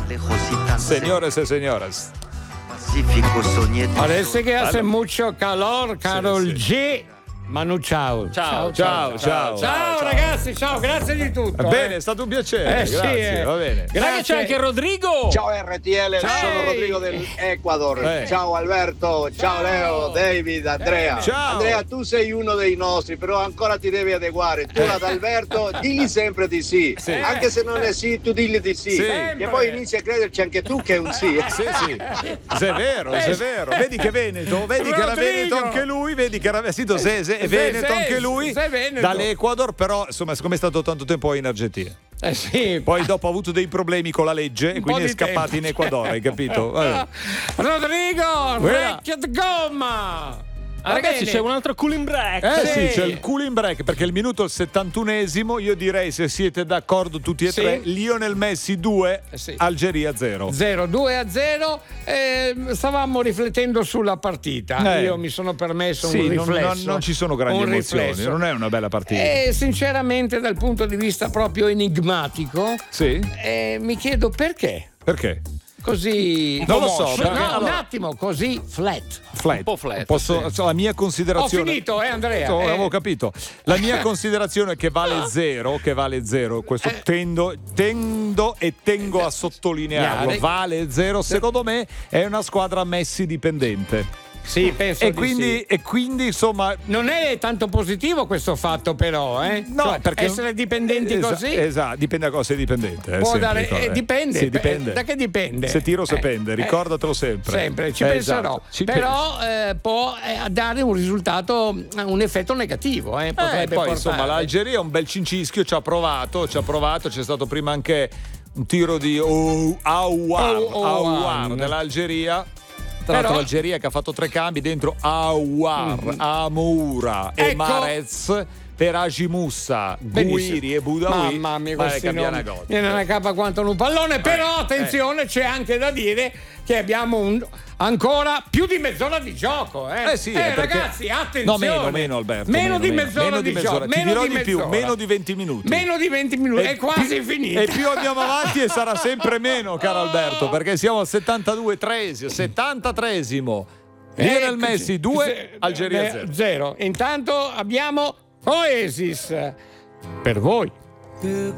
Señores y señoras. Parece que hace mucho calor, Carol G. Manu, ciao. Ciao. Ciao ragazzi, ciao, grazie di tutto. Bene, è stato un piacere. Grazie, va bene. Grazie. C'è anche Rodrigo. Ciao RTL, sono Rodrigo dell'Ecuador. Ciao Alberto, ciao Leo, David, Andrea. Ciao. Andrea, tu sei uno dei nostri, però ancora ti devi adeguare. Tu ad Alberto digli sempre di sì. Anche se non è sì, tu digli di sì. E poi inizi a crederci anche tu che è un sì. Sì. Se è vero. Vedi che Veneto, vedi che era Veneto anche lui, vedi che era Veneto, è Veneto anche lui, dall'Ecuador, però insomma siccome è stato tanto tempo in Argentina. Sì. Poi dopo ha avuto dei problemi con la legge e quindi è scappato in Ecuador, hai capito? Rodrigo, Racket Gomma. Ragazzi, c'è un altro cooling break. Sì, c'è il cooling break perché il minuto è il 71esimo. Io direi, se siete d'accordo tutti e tre, Lionel Messi 2, Algeria 0. 2-0. Stavamo riflettendo sulla partita. Io mi sono permesso un riflesso. Non ci sono grandi emozioni, riflesso. non è una bella partita. E sinceramente, dal punto di vista proprio enigmatico, mi chiedo perché. Perché? Così non lo so, un attimo, così flat. Un po' flat. La mia considerazione. Ho finito, Andrea. Avevo capito. La mia considerazione è che vale zero. Questo tendo a sottolinearlo. Vale zero. Secondo me è una squadra Messi dipendente. Sì, penso e quindi insomma non è tanto positivo questo fatto, però, No, cioè, perché essere dipendenti così. Esatto, dipende da cosa sei dipendente. Può dare, dipende. Sì, dipende. Da che dipende? Se tiro se pende, ricordatelo sempre. Sempre, ci penserò. Però può dare un risultato, un effetto negativo. Potrebbe poi insomma l'Algeria è un bel cincischio, ci ha provato, c'è stato prima anche un tiro di Aouar dell'Algeria. Tra l'altro l'Algeria che ha fatto 3 cambi dentro Aouar, Amoura e Marez per Haji Moussa, Gouiri e Boudaoui. Mamma mia, viene una capa quanto un pallone. Però attenzione, c'è anche da dire che abbiamo ancora più di mezz'ora di gioco. Ragazzi, attenzione. No, meno Alberto. Meno di mezz'ora di gioco. Ti dirò di più, meno di 20 minuti. Meno di 20 minuti, è quasi finita. E più andiamo avanti e sarà sempre meno, caro Alberto, perché siamo al 73esimo. Lionel Messi 2, Algeria 0. Intanto abbiamo Oasis per voi. The